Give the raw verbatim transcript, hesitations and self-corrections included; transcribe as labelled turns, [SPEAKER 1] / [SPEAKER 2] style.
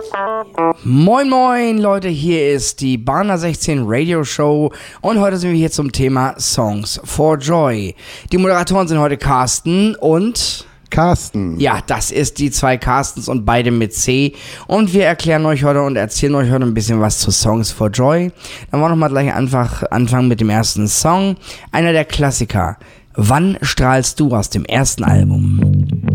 [SPEAKER 1] Moin moin Leute, hier ist die Bana sechzehn Radio Show und heute sind wir hier zum Thema Songs for Joy. Die Moderatoren sind heute Carsten und...
[SPEAKER 2] Carsten.
[SPEAKER 1] Ja, das ist die zwei Carstens und beide mit C. Und wir erklären euch heute und erzählen euch heute ein bisschen was zu Songs for Joy. Dann wollen wir nochmal gleich einfach anfangen mit dem ersten Song. Einer der Klassiker. Wann strahlst du aus dem ersten Album?